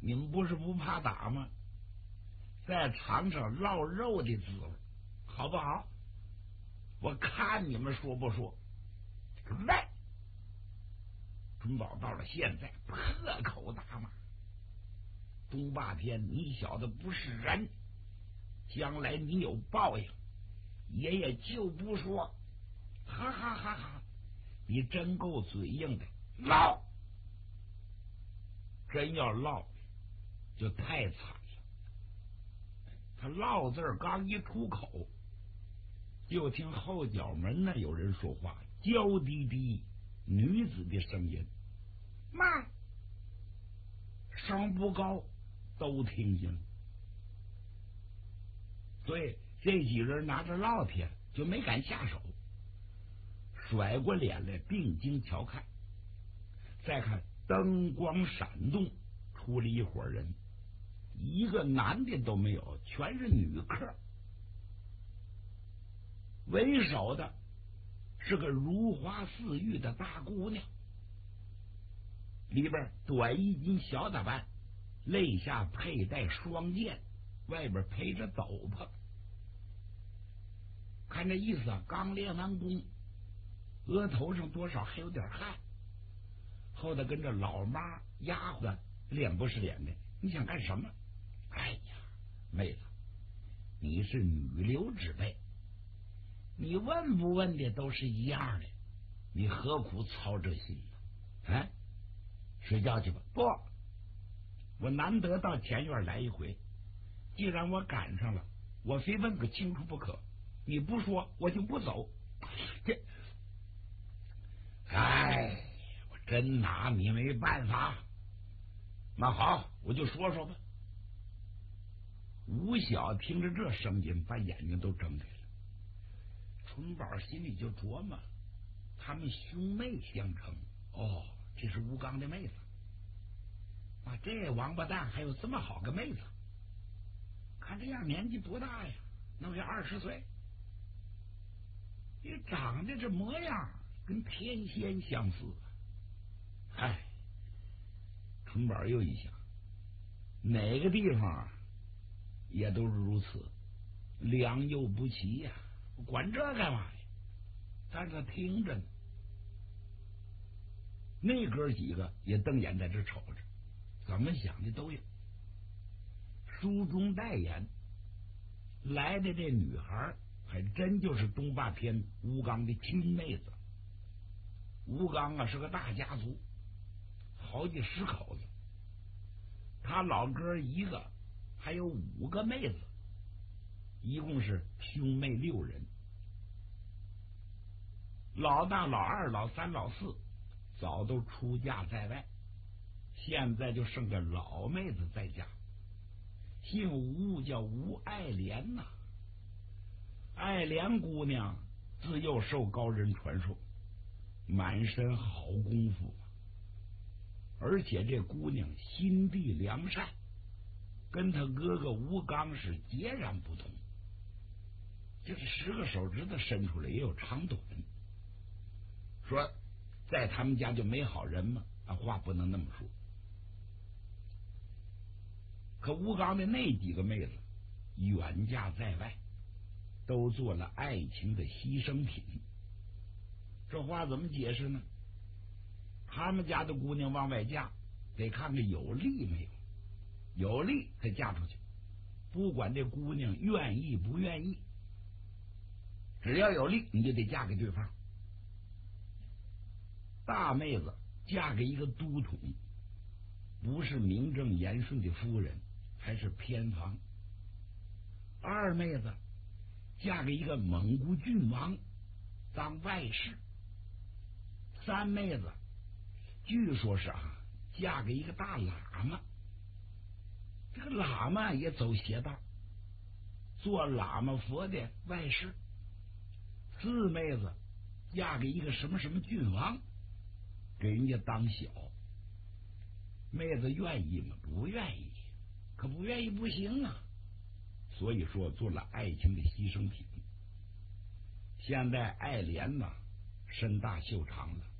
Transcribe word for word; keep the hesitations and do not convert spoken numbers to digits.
你们不是不怕打吗？再尝尝烙肉的滋味，好不好？我看你们说不说？来，准宝到了现在破口大骂：东霸天，你小子不是人，将来你有报应。爷爷就不说，哈哈哈哈！你真够嘴硬的，唠！真要唠，就太惨了。他唠字儿刚一出口，就听后角门那有人说话，娇滴滴女子的声音：“妈，声不高，都听见了。”所以这几人拿着烙铁就没敢下手，甩过脸来定睛瞧看。再看灯光闪动，出了一伙人，一个男的都没有，全是女客。为首的是个如花似玉的大姑娘，里边短衣襟小打扮，肋下佩戴双剑，外边披着斗篷。看这意思啊，刚练完功，额头上多少还有点汗。后头跟着老妈丫鬟，脸不是脸的，你想干什么？哎呀，妹子，你是女流之辈，你问不问的都是一样的，你何苦操这心呢？啊，睡觉去吧。不，我难得到前院来一回，既然我赶上了，我非问个清楚不可。你不说，我就不走。这，哎，我真拿你没办法。那好，我就说说吧。吴晓听着这声音，把眼睛都睁开了。春宝心里就琢磨，他们兄妹相称，哦，这是吴刚的妹子。啊，这王八蛋还有这么好个妹子，看这样年纪不大呀，能有二十岁。你长得这模样跟天仙相似。唉，春宝又一想，哪个地方也都是如此，良莠不齐呀、啊，管这干嘛呀？但是他听着呢。那哥几个也瞪眼在这瞅着，怎么想的都有。书中代言来的这女孩还真就是东霸天吴刚的亲妹子。吴刚啊是个大家族，好几十口子，他老哥一个，还有五个妹子，一共是兄妹六人。老大、老二、老三、老四早都出嫁在外，现在就剩个老妹子在家，姓吴，叫吴爱莲呐、啊。爱莲姑娘自幼受高人传授，满身好功夫，而且这姑娘心地良善，跟他哥哥吴刚是截然不同。就是十个手指头伸出来也有长短。说在他们家就没好人吗？啊，话不能那么说。可吴刚的那几个妹子远嫁在外，都做了爱情的牺牲品。这话怎么解释呢？他们家的姑娘往外嫁，得看看有利没有，有利才嫁出去，不管这姑娘愿意不愿意，只要有利，你就得嫁给对方。大妹子嫁给一个都统，不是名正言顺的夫人，还是偏房。二妹子嫁给一个蒙古郡王，当外室。三妹子据说是啊，嫁给一个大喇嘛，这个喇嘛也走邪道，做喇嘛佛的外室。四妹子嫁给一个什么什么郡王，给人家当小。妹子愿意吗？不愿意，可不愿意不行啊。所以说做了爱情的牺牲品。现在爱莲呢，身大袖长了，